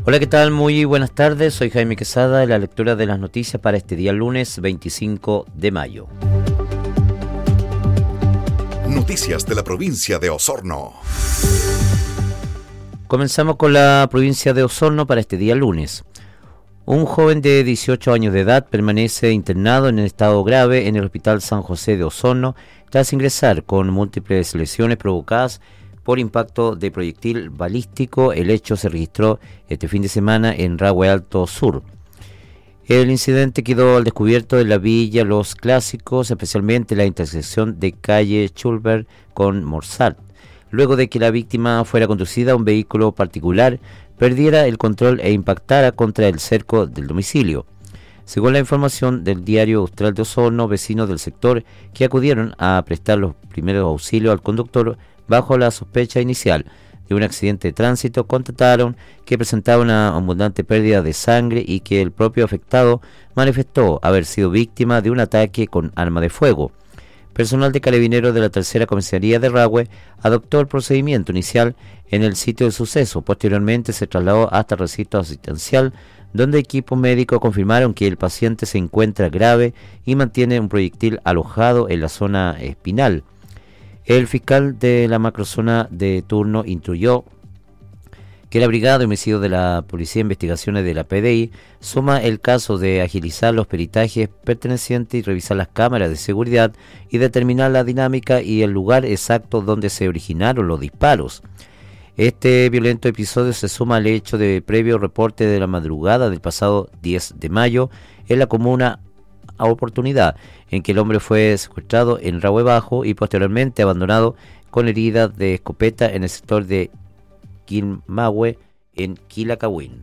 Hola, ¿qué tal? Muy buenas tardes. Soy Jaime Quesada de la lectura de las noticias para este día lunes 25 de mayo. Noticias de la provincia de Osorno. Comenzamos con la provincia de Osorno para este día lunes. Un joven de 18 años de edad permanece internado en estado grave en el Hospital San José de Osorno tras ingresar con múltiples lesiones provocadas por impacto de proyectil balístico. El hecho se registró este fin de semana en Rahue Alto Sur. El incidente quedó al descubierto en la villa Los Clásicos, especialmente la intersección de calle Schulberg con Morsart, luego de que la víctima fuera conducida a un vehículo particular, perdiera el control e impactara contra el cerco del domicilio. Según la información del diario Austral de Osorno, vecinos del sector que acudieron a prestar los primeros auxilios al conductor bajo la sospecha inicial de un accidente de tránsito, constataron que presentaba una abundante pérdida de sangre y que el propio afectado manifestó haber sido víctima de un ataque con arma de fuego. Personal de Carabineros de la Tercera Comisaría de Rahue adoptó el procedimiento inicial en el sitio del suceso. Posteriormente se trasladó hasta el recinto asistencial, donde equipos médicos confirmaron que el paciente se encuentra grave y mantiene un proyectil alojado en la zona espinal. El fiscal de la macrozona de turno instruyó que la Brigada de Homicidios de la Policía de Investigaciones de la PDI suma el caso de agilizar los peritajes pertenecientes y revisar las cámaras de seguridad y determinar la dinámica y el lugar exacto donde se originaron los disparos. Este violento episodio se suma al hecho de previo reporte de la madrugada del pasado 10 de mayo en la comuna a Oportunidad, en que el hombre fue secuestrado en Rahue Bajo y posteriormente abandonado con heridas de escopeta en el sector de Quilmahue, en Quilacahuín.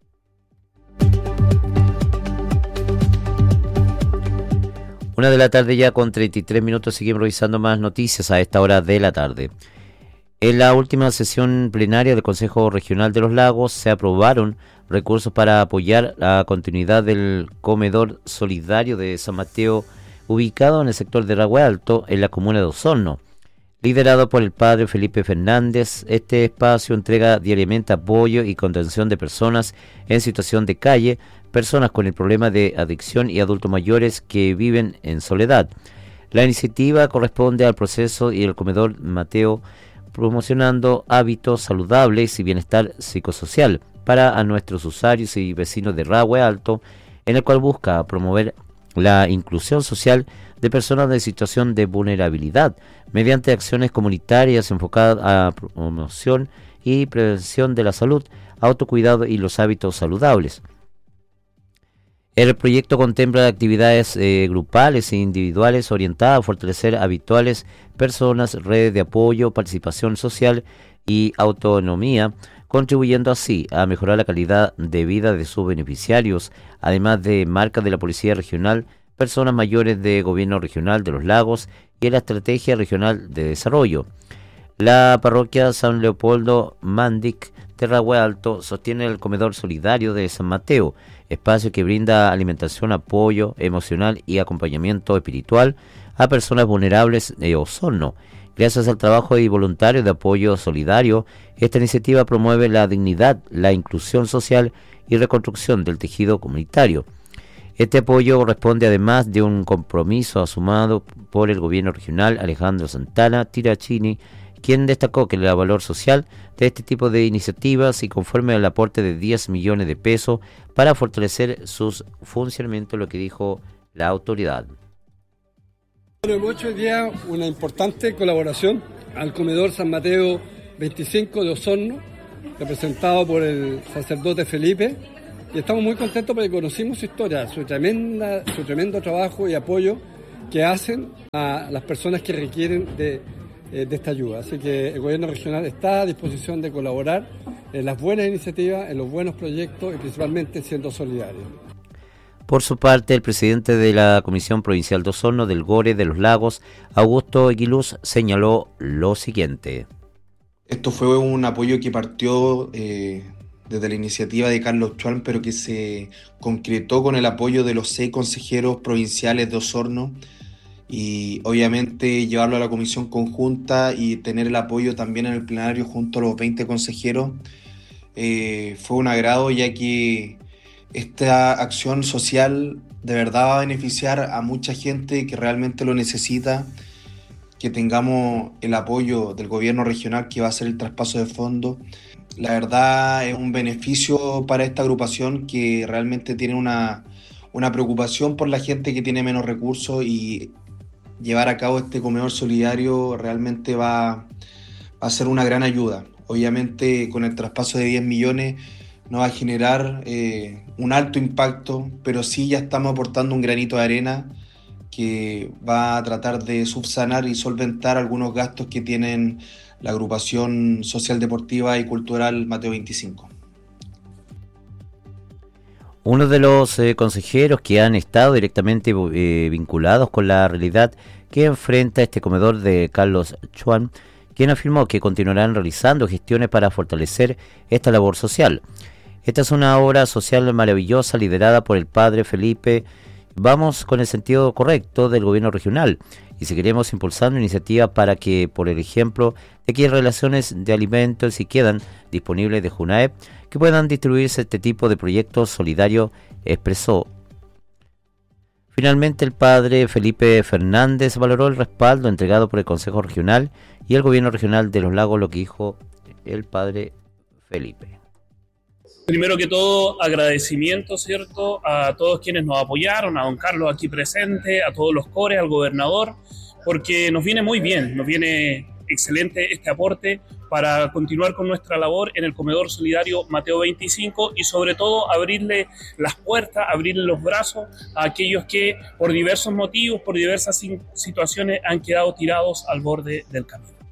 Una de la tarde ya con 33 minutos, seguimos revisando más noticias a esta hora de la tarde. En la última sesión plenaria del Consejo Regional de los Lagos se aprobaron recursos para apoyar la continuidad del comedor solidario de San Mateo, ubicado en el sector de Rahue Alto, en la comuna de Osorno. Liderado por el padre Felipe Fernández, este espacio entrega diariamente apoyo y contención de personas en situación de calle, personas con el problema de adicción y adultos mayores que viven en soledad. La iniciativa corresponde al proceso y el comedor Mateo, promocionando hábitos saludables y bienestar psicosocial para a nuestros usuarios y vecinos de Rahue Alto, en el cual busca promover la inclusión social de personas en situación de vulnerabilidad mediante acciones comunitarias enfocadas a promoción y prevención de la salud, autocuidado y los hábitos saludables. El proyecto contempla actividades grupales e individuales orientadas a fortalecer habituales personas, redes de apoyo, participación social y autonomía, contribuyendo así a mejorar la calidad de vida de sus beneficiarios, además de marcas de la Policía Regional, personas mayores de Gobierno Regional de los Lagos y la Estrategia Regional de Desarrollo. La parroquia San Leopoldo Mandic de Rahue Alto sostiene el comedor solidario de San Mateo, espacio que brinda alimentación, apoyo emocional y acompañamiento espiritual a personas vulnerables de Osorno. Gracias al trabajo y voluntarios de apoyo solidario, esta iniciativa promueve la dignidad, la inclusión social y reconstrucción del tejido comunitario. Este apoyo responde además de un compromiso asumado por el gobierno regional Alejandro Santana Tirachini, quien destacó que el valor social de este tipo de iniciativas y conforme al aporte de 10 millones de pesos para fortalecer su funcionamiento, lo que dijo la autoridad. Hemos hecho hoy día una importante colaboración al comedor San Mateo 25 de Osorno, representado por el sacerdote Felipe, y estamos muy contentos porque conocimos su historia, su tremendo trabajo y apoyo que hacen a las personas que requieren de esta ayuda. Así que el gobierno regional está a disposición de colaborar en las buenas iniciativas, en los buenos proyectos y principalmente siendo solidario. Por su parte, el presidente de la Comisión Provincial de Osorno del GORE de los Lagos, Augusto Eguiluz, señaló lo siguiente. Esto fue un apoyo que partió desde la iniciativa de Carlos Chuan, pero que se concretó con el apoyo de los 6 consejeros provinciales de Osorno y obviamente llevarlo a la comisión conjunta y tener el apoyo también en el plenario junto a los 20 consejeros fue un agrado, ya que esta acción social de verdad va a beneficiar a mucha gente que realmente lo necesita, que tengamos el apoyo del gobierno regional que va a hacer el traspaso de fondos. La verdad es un beneficio para esta agrupación que realmente tiene una preocupación por la gente que tiene menos recursos, y llevar a cabo este comedor solidario realmente va a ser una gran ayuda. Obviamente con el traspaso de 10 millones no va a generar un alto impacto, pero sí ya estamos aportando un granito de arena que va a tratar de subsanar y solventar algunos gastos que tienen la agrupación social, deportiva y cultural Mateo 25. Uno de los consejeros que han estado directamente vinculados con la realidad que enfrenta este comedor de Carlos Chuan, quien afirmó que continuarán realizando gestiones para fortalecer esta labor social. Esta es una obra social maravillosa liderada por el padre Felipe. Vamos con el sentido correcto del gobierno regional y seguiremos impulsando iniciativas para que, por el ejemplo de que relaciones de alimentos si quedan disponibles de JUNAEP, que puedan distribuirse este tipo de proyectos solidarios, expresó. Finalmente, el padre Felipe Fernández valoró el respaldo entregado por el Consejo Regional y el Gobierno Regional de los Lagos, lo que dijo el padre Felipe. Primero que todo, agradecimiento, ¿cierto?, a todos quienes nos apoyaron, a don Carlos aquí presente, a todos los cores, al gobernador, porque nos viene muy bien, nos viene excelente este aporte para continuar con nuestra labor en el comedor solidario Mateo 25 y sobre todo abrirle las puertas, abrirle los brazos a aquellos que por diversos motivos, por diversas situaciones han quedado tirados al borde del camino.